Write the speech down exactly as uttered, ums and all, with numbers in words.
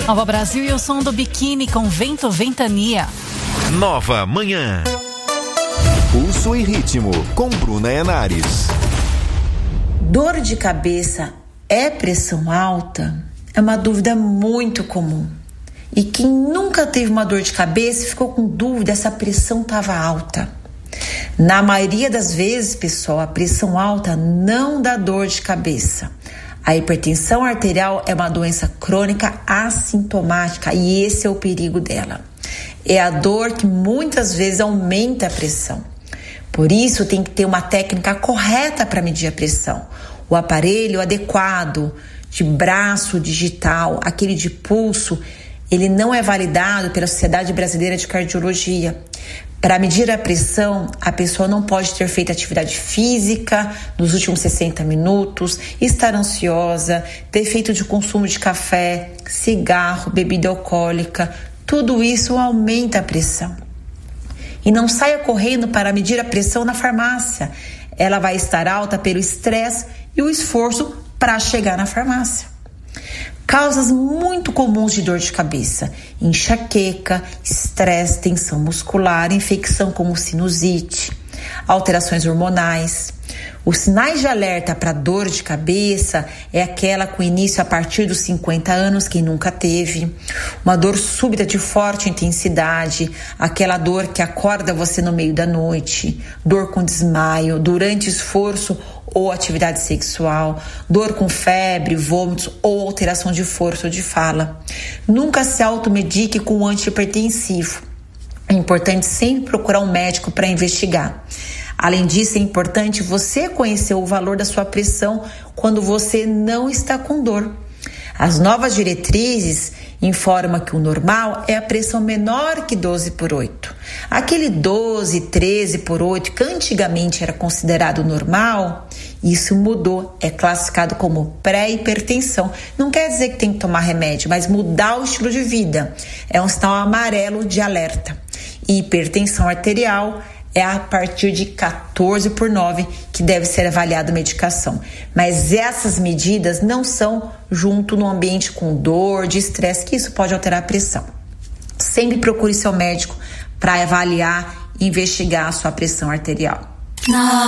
Nova Brasil e o som do biquíni com Vento Ventania. Nova Manhã. Pulso e ritmo com Bruna Henares. Dor de cabeça é pressão alta? É uma dúvida muito comum. E quem nunca teve uma dor de cabeça ficou com dúvida se a pressão estava alta. Na maioria das vezes, pessoal, a pressão alta não dá dor de cabeça. A hipertensão arterial é uma doença crônica assintomática e esse é o perigo dela. É a dor que muitas vezes aumenta a pressão. Por isso, tem que ter uma técnica correta para medir a pressão. O aparelho adequado, de braço digital, aquele de pulso, ele não é validado pela Sociedade Brasileira de Cardiologia. Para medir a pressão, a pessoa não pode ter feito atividade física nos últimos sessenta minutos, estar ansiosa, ter feito de consumo de café, cigarro, bebida alcoólica. Tudo isso aumenta a pressão. E não saia correndo para medir a pressão na farmácia. Ela vai estar alta pelo estresse e o esforço para chegar na farmácia. Causas muito comuns de dor de cabeça: enxaqueca, estresse, tensão muscular, infecção como sinusite, alterações hormonais. Os sinais de alerta para dor de cabeça é aquela com início a partir dos cinquenta anos, quem nunca teve, uma dor súbita de forte intensidade, aquela dor que acorda você no meio da noite, dor com desmaio, durante esforço ou atividade sexual, dor com febre, vômitos ou alteração de força ou de fala. Nunca se automedique com antihipertensivo. É importante sempre procurar um médico para investigar. Além disso, é importante você conhecer o valor da sua pressão quando você não está com dor. As novas diretrizes informam que o normal é a pressão menor que doze por oito. Aquele doze, treze por oito, que antigamente era considerado normal, isso mudou, é classificado como pré-hipertensão. Não quer dizer que tem que tomar remédio, mas mudar o estilo de vida. É um sinal amarelo de alerta. E hipertensão arterial é a partir de quatorze por nove que deve ser avaliada a medicação. Mas essas medidas não são junto no ambiente com dor, de estresse, que isso pode alterar a pressão. Sempre procure seu médico para avaliar e investigar a sua pressão arterial.